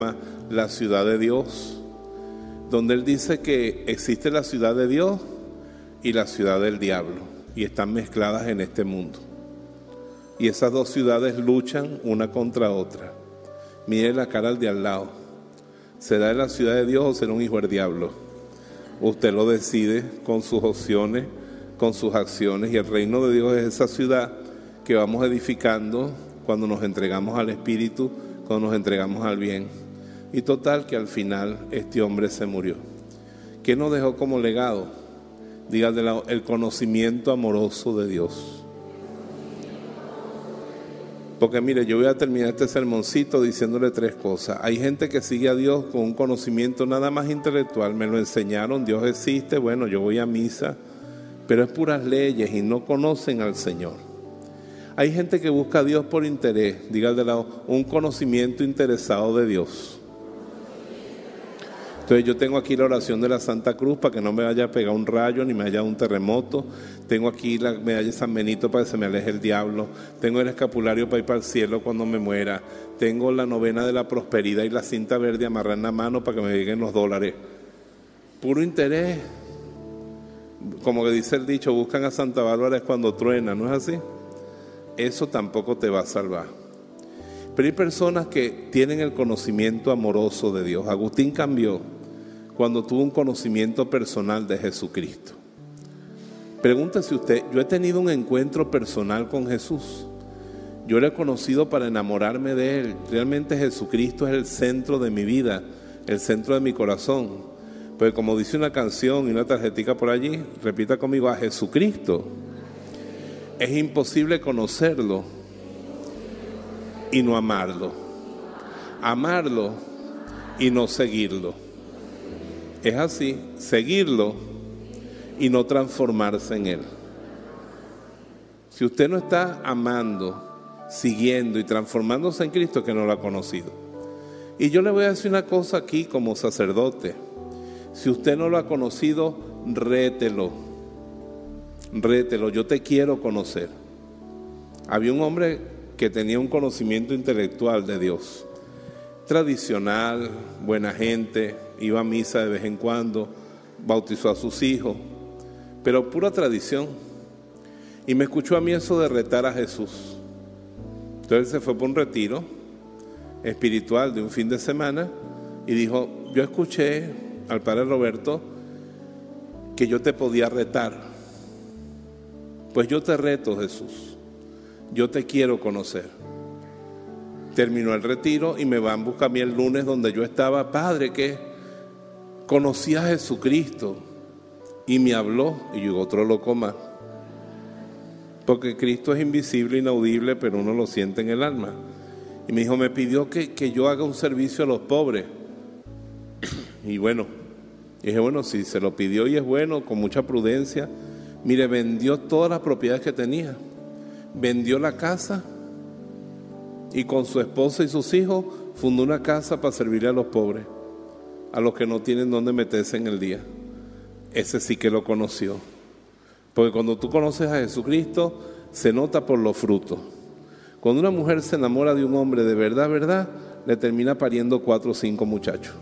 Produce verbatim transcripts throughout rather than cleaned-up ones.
la ciudad de Dios, donde él dice que existe la ciudad de Dios y la ciudad del diablo, y están mezcladas en este mundo. Y esas dos ciudades luchan una contra otra. Mire la cara al de al lado. ¿Será de la ciudad de Dios o será un hijo del diablo? Usted lo decide con sus opciones, con sus acciones, y el reino de Dios es esa ciudad que vamos edificando cuando nos entregamos al Espíritu, cuando nos entregamos al bien. Y total que al final este hombre se murió. ¿Qué nos dejó como legado? Dígale, el conocimiento amoroso de Dios. Porque mire, yo voy a terminar este sermoncito diciéndole tres cosas. Hay gente que sigue a Dios con un conocimiento nada más intelectual. Me lo enseñaron, Dios existe, bueno, yo voy a misa, pero es puras leyes y no conocen al Señor. Hay gente que busca a Dios por interés. Dígale de lado, un conocimiento interesado de Dios. Entonces yo tengo aquí la oración de la Santa Cruz para que no me vaya a pegar un rayo ni me vaya a un terremoto. Tengo aquí la medalla de San Benito para que se me aleje el diablo. Tengo el escapulario para ir para el cielo cuando me muera. Tengo la novena de la prosperidad y la cinta verde amarrada en la mano para que me lleguen los dólares. Puro interés. Como que dice el dicho, buscan a Santa Bárbara es cuando truena, ¿no es así? Eso tampoco te va a salvar. Pero hay personas que tienen el conocimiento amoroso de Dios. Agustín cambió cuando tuvo un conocimiento personal de Jesucristo. Pregúntese usted, yo he tenido un encuentro personal con Jesús. Yo lo he conocido para enamorarme de Él. Realmente Jesucristo es el centro de mi vida, el centro de mi corazón. Pues como dice una canción y una tarjetica por allí, repita conmigo, a Jesucristo es imposible conocerlo y no amarlo. Amarlo y no seguirlo. Es así, seguirlo y no transformarse en Él. Si usted no está amando, siguiendo y transformándose en Cristo, es que no lo ha conocido. Y yo le voy a decir una cosa aquí como sacerdote. Si usted no lo ha conocido, rételo. Rételo, yo te quiero conocer. Había un hombre que tenía un conocimiento intelectual de Dios. Tradicional, buena gente, iba a misa de vez en cuando, bautizó a sus hijos, pero pura tradición. Y me escuchó a mí eso de retar a Jesús. Entonces se fue por un retiro espiritual de un fin de semana y dijo, yo escuché al padre Roberto que yo te podía retar. Pues yo te reto, Jesús. Yo te quiero conocer. Terminó el retiro y me van a buscar a mí el lunes donde yo estaba. Padre, que conocí a Jesucristo y me habló. Y yo, otro loco más. Porque Cristo es invisible, inaudible, pero uno lo siente en el alma. Y me dijo, me pidió que, que yo haga un servicio a los pobres. Y bueno, dije, bueno, si se lo pidió y es bueno, con mucha prudencia. Mire, vendió todas las propiedades que tenía. Vendió la casa y con su esposa y sus hijos fundó una casa para servirle a los pobres, a los que no tienen dónde meterse en el día. Ese sí que lo conoció. Porque cuando tú conoces a Jesucristo, se nota por los frutos. Cuando una mujer se enamora de un hombre de verdad, verdad, le termina pariendo cuatro o cinco muchachos.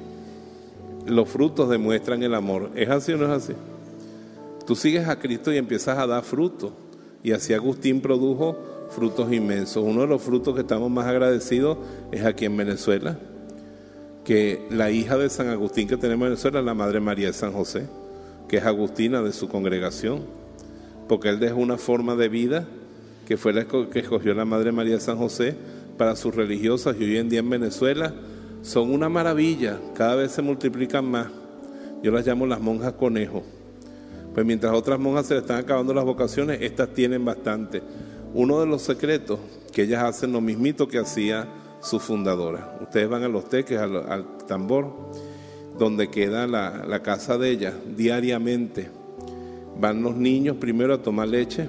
Los frutos demuestran el amor. ¿Es así o no es así? Tú sigues a Cristo y empiezas a dar frutos. Y así Agustín produjo frutos inmensos. Uno de los frutos que estamos más agradecidos es aquí en Venezuela, que la hija de San Agustín que tenemos en Venezuela es la Madre María de San José, que es agustina de su congregación, porque él dejó una forma de vida que fue la que escogió la Madre María de San José para sus religiosas, y hoy en día en Venezuela son una maravilla, cada vez se multiplican más. Yo las llamo las monjas conejo. Pues mientras otras monjas se le están acabando las vocaciones, estas tienen bastante. Uno de los secretos, que ellas hacen lo mismito que hacía su fundadora. Ustedes van a Los Teques, al, al Tambor, donde queda la, la casa de ellas. Diariamente van los niños primero a tomar leche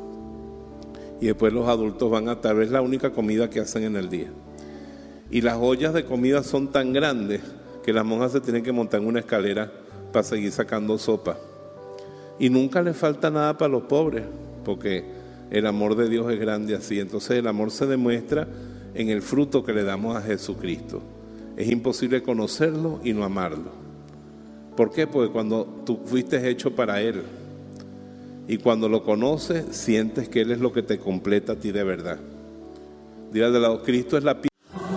y después los adultos van a tal vez la única comida que hacen en el día. Y las ollas de comida son tan grandes que las monjas se tienen que montar en una escalera para seguir sacando sopa. Y nunca le falta nada para los pobres, porque el amor de Dios es grande así. Entonces el amor se demuestra en el fruto que le damos a Jesucristo. es imposible conocerlo y no amarlo. ¿Por qué? Porque cuando tú fuiste hecho para Él y cuando lo conoces, sientes que Él es lo que te completa a ti de verdad. Dile al de lado, Cristo es la piedra.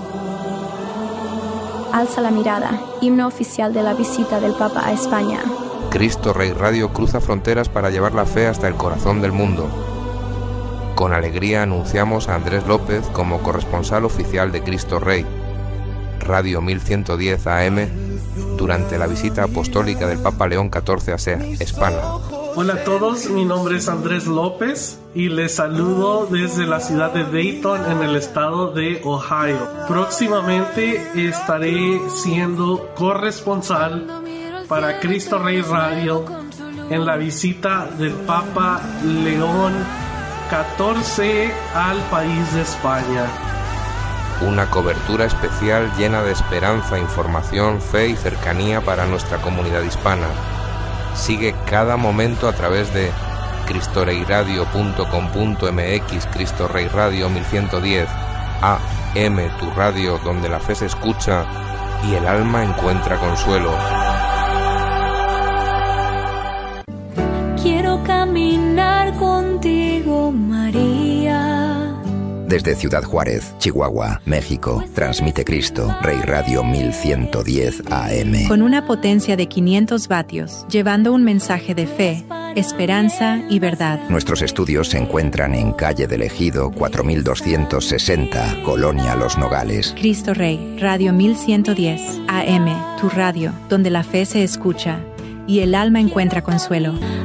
Alza la mirada, himno oficial de la visita del Papa a España. Cristo Rey Radio cruza fronteras para llevar la fe hasta el corazón del mundo. Con alegría anunciamos a Andrés López como corresponsal oficial de Cristo Rey, Radio mil ciento diez A M, durante la visita apostólica del Papa León catorce a España. Hola a todos, mi nombre es Andrés López y les saludo desde la ciudad de Dayton en el estado de Ohio. Próximamente estaré siendo corresponsal para Cristo Rey Radio en la visita del Papa León catorce al país de España. Una cobertura especial llena de esperanza, información, fe y cercanía para nuestra comunidad hispana. Sigue cada momento a través de cristo rey radio punto com punto m x, Cristo Rey Radio mil ciento diez A M, tu radio donde la fe se escucha y el alma encuentra consuelo. Quiero caminar contigo, María. Desde Ciudad Juárez, Chihuahua, México, transmite Cristo Rey Radio mil ciento diez A M. Con una potencia de quinientos vatios, llevando un mensaje de fe, esperanza y verdad. Nuestros estudios se encuentran en calle del Ejido cuatro mil doscientos sesenta, Colonia Los Nogales. Cristo Rey Radio mil ciento diez A M, tu radio, donde la fe se escucha y el alma encuentra consuelo.